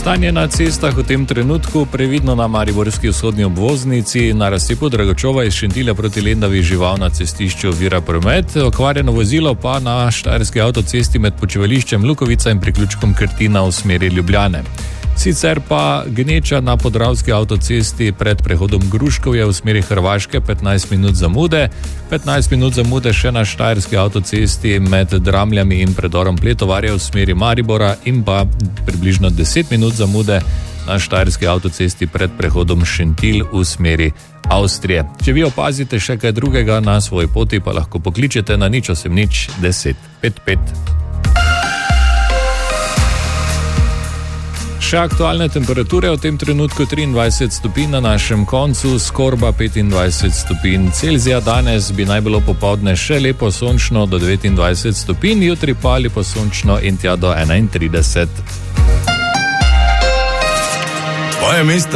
Stanje na cestah v tem trenutku previdno na mariborski vzhodni obvoznici, na razcepu Dragočova iz Šentilja proti Lendavi žival na cestišču ovira promet, okvarjeno vozilo pa na štajerski avtocesti med počivališčem Lukovica in priključkom Krtina v smeri Ljubljane. Sicer pa gneča na podravski avtocesti pred prehodom Gruškovje v smeri Hrvaške 15 minut zamude, 15 minut zamude še na štajerski avtocesti med Dramljami in predorom Pletovarja v smeri Maribora in pa približno 10 minut zamude na štajerski avtocesti pred prehodom Šentilj v smeri Avstrije. Če vi opazite še kaj drugega na svoji poti, pa lahko pokličete na 080 10 55. Še aktualne temperature, v tem trenutku 23 stopinj na našem koncu, Skorba 25 stopinj Celzija. Danes bi naj bilo popoldne še lepo sončno do 29 stopinj, jutri pa lepo sončno in tja do 31. Tvoje mesto